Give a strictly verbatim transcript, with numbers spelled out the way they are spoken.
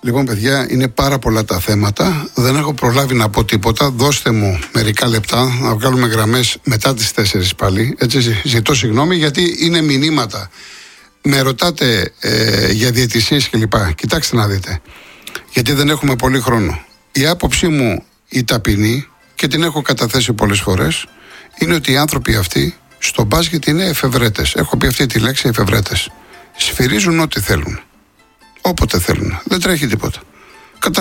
Λοιπόν, παιδιά, είναι πάρα πολλά τα θέματα. Δεν έχω προλάβει να πω τίποτα. Δώστε μου μερικά λεπτά να βγάλουμε γραμμές μετά τις τέσσερις πάλι. Έτσι, ζητώ συγγνώμη, γιατί είναι μηνύματα. Με ρωτάτε ε, για διαιτησίες κλπ. Κοιτάξτε να δείτε. Γιατί δεν έχουμε πολύ χρόνο. Η άποψή μου, η ταπεινή, και την έχω καταθέσει πολλές φορές, είναι ότι οι άνθρωποι αυτοί στο μπάσκετ είναι εφευρέτες. Έχω πει αυτή τη λέξη, εφευρέτες. Σφυρίζουν ό,τι θέλουν. Όποτε θέλουν. Δεν τρέχει τίποτα.